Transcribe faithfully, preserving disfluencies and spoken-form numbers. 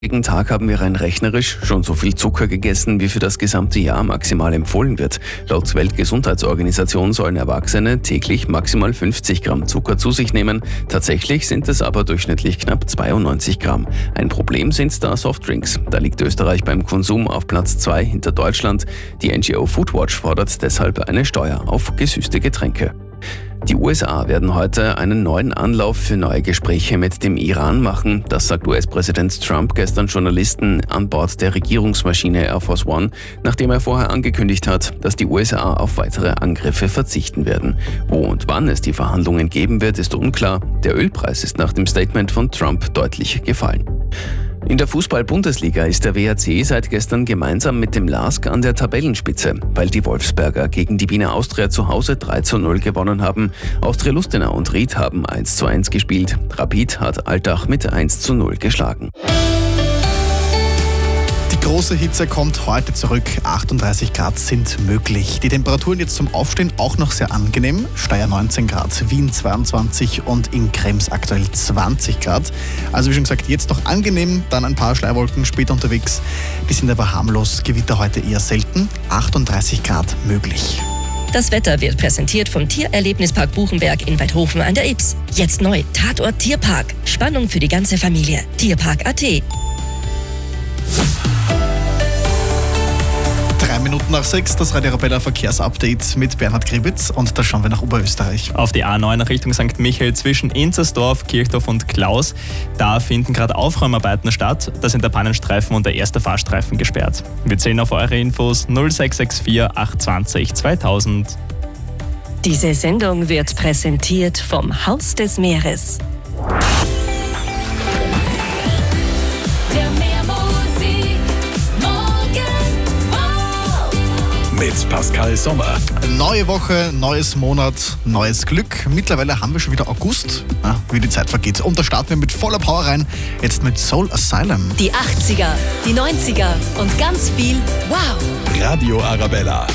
Jeden Tag haben wir rein rechnerisch schon so viel Zucker gegessen, wie für das gesamte Jahr maximal empfohlen wird. Laut Weltgesundheitsorganisation sollen Erwachsene täglich maximal fünfzig Gramm Zucker zu sich nehmen. Tatsächlich sind es aber durchschnittlich knapp zweiundneunzig Gramm. Ein Problem sind da Softdrinks. Da liegt Österreich beim Konsum auf Platz zwei hinter Deutschland. Die N G O Foodwatch fordert deshalb eine Steuer auf gesüßte Getränke. Die U S A werden heute einen neuen Anlauf für neue Gespräche mit dem Iran machen. Das sagt U S-Präsident Trump gestern Journalisten an Bord der Regierungsmaschine Air Force One, nachdem er vorher angekündigt hat, dass die U S A auf weitere Angriffe verzichten werden. Wo und wann es die Verhandlungen geben wird, ist unklar. Der Ölpreis ist nach dem Statement von Trump deutlich gefallen. In der Fußball-Bundesliga ist der W R C seit gestern gemeinsam mit dem L A S K an der Tabellenspitze, weil die Wolfsberger gegen die Wiener Austria zu Hause drei zu null gewonnen haben. Austria Lustenau und Ried haben eins zu eins gespielt. Rapid hat Altach mit eins zu null geschlagen. Die große Hitze kommt heute zurück. achtunddreißig Grad sind möglich. Die Temperaturen jetzt zum Aufstehen auch noch sehr angenehm. Steyr neunzehn Grad, Wien zweiundzwanzig und in Krems aktuell zwanzig Grad. Also wie schon gesagt, jetzt noch angenehm, dann ein paar Schleierwolken später unterwegs. Die sind aber harmlos, Gewitter heute eher selten. achtunddreißig Grad möglich. Das Wetter wird präsentiert vom Tiererlebnispark Buchenberg in Weidhofen an der Ybbs. Jetzt neu, Tatort Tierpark. Spannung für die ganze Familie. Tierpark punkt a t. Drei Minuten nach sechs, das Radio Arabella Verkehrsupdate mit Bernhard Gribitz und da schauen wir nach Oberösterreich. Auf die A neun nach Richtung Sankt Michael zwischen Inzersdorf, Kirchdorf und Klaus. Da finden gerade Aufräumarbeiten statt. Da sind der Pannenstreifen und der erste Fahrstreifen gesperrt. Wir zählen auf eure Infos null sechs sechs vier acht zwei null zweitausend. Diese Sendung wird präsentiert vom Haus des Meeres. Mit Pascal Sommer. Neue Woche, neues Monat, neues Glück. Mittlerweile haben wir schon wieder August, ja, wie die Zeit vergeht. Und da starten wir mit voller Power rein, jetzt mit Soul Asylum. Die achtziger, die neunziger und ganz viel Wow. Radio Arabella.